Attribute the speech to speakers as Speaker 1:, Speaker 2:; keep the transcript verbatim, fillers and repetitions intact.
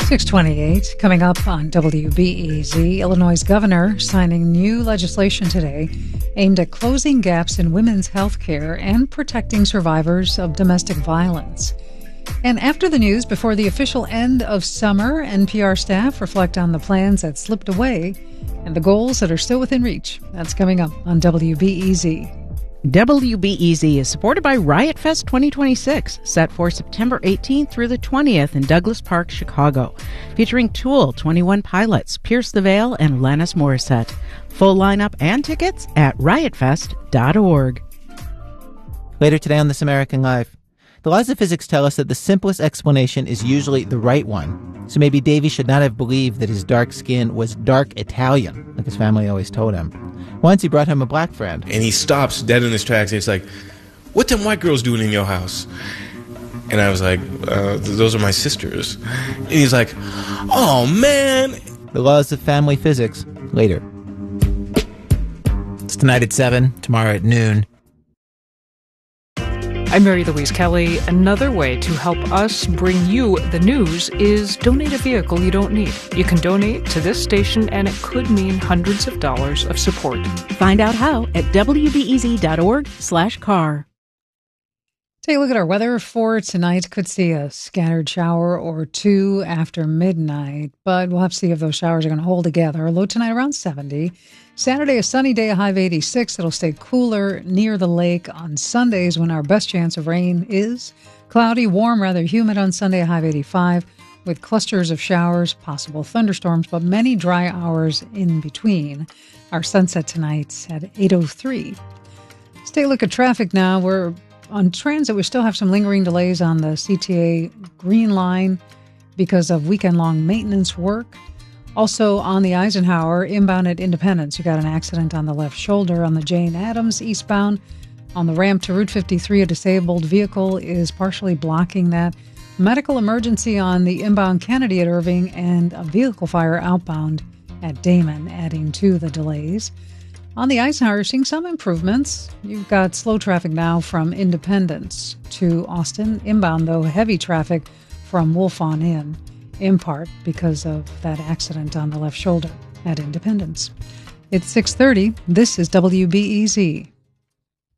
Speaker 1: six twenty-eight, coming up on W B E Z, Illinois governor signing new legislation today aimed at closing gaps in women's health care and protecting survivors of domestic violence. And after the news, before the official end of summer, N P R staff reflect on the plans that slipped away and the goals that are still within reach. That's coming up on W B E Z.
Speaker 2: W B E Z is supported by Riot Fest twenty twenty-six, set for September eighteenth through the twentieth in Douglas Park, Chicago, featuring Tool, twenty-one Pilots, Pierce the Veil, and Alanis Morissette. Full lineup and tickets at riot fest dot org.
Speaker 3: Later today on This American Life, the laws of physics tell us that the simplest explanation is usually the right one. So maybe Davy should not have believed that his dark skin was dark Italian, like his family always told him. Once he brought home a black friend.
Speaker 4: And he stops dead in his tracks and he's like, "What them white girls doing in your house?" And I was like, uh, "Those are my sisters." And he's like, "Oh, man."
Speaker 3: The laws of family physics, later. It's tonight at seven, tomorrow at noon.
Speaker 5: I'm Mary Louise Kelly. Another way to help us bring you the news is donate a vehicle you don't need. You can donate to this station, and it could mean hundreds of dollars of support.
Speaker 2: Find out how at W B E Z dot org slash car.
Speaker 1: Take a look at our weather for tonight. Could see a scattered shower or two after midnight, but we'll have to see if those showers are going to hold together. Low tonight around seventy. Saturday, a sunny day, a high of eighty-six. It'll stay cooler near the lake on Sundays when our best chance of rain is. Cloudy, warm, rather humid on Sunday, a high of eighty-five, with clusters of showers, possible thunderstorms, but many dry hours in between. Our sunset tonight at eight oh three. Let's take a look at traffic now. We're on transit. We still have some lingering delays on the C T A Green Line because of weekend-long maintenance work. Also on the Eisenhower, inbound at Independence, you got an accident on the left shoulder. On the Jane Addams eastbound, on the ramp to Route fifty-three, a disabled vehicle is partially blocking that. Medical emergency on the inbound Kennedy at Irving, and a vehicle fire outbound at Damon, adding to the delays. On the Eisenhower, you're seeing some improvements. You've got slow traffic now from Independence to Austin. Inbound, though, heavy traffic from Wolf on In, in part because of that accident on the left shoulder at Independence. It's six thirty. This is W B E Z.